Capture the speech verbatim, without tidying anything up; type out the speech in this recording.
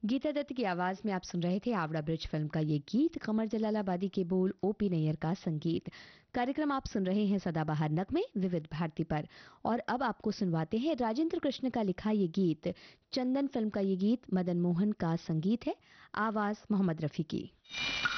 गीता दत्त की आवाज में आप सुन रहे थे आवड़ा ब्रिज फिल्म का ये गीत, कमर जलालाबादी के बोल, ओपी नैयर का संगीत। कार्यक्रम आप सुन रहे हैं सदाबहार नगमे विविध भारती पर, और अब आपको सुनवाते हैं राजेंद्र कृष्ण का लिखा ये गीत। चंदन फिल्म का ये गीत मदन मोहन का संगीत है, आवाज मोहम्मद रफी की।